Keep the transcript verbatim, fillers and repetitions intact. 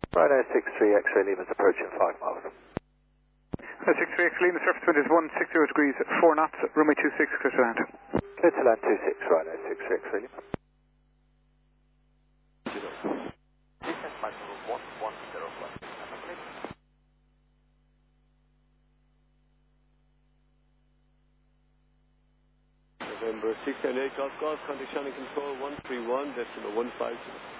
Rhino six three X-ray Lima's approaching five miles. Uh, six three X Lima, surface wind is one six zero degrees, four knots, runway two six, clear to land. Clear to land two six, Rhino six three X-ray Lima. November six and eight Golf Golf, contact Shannon Control one three one, decimal one five zero.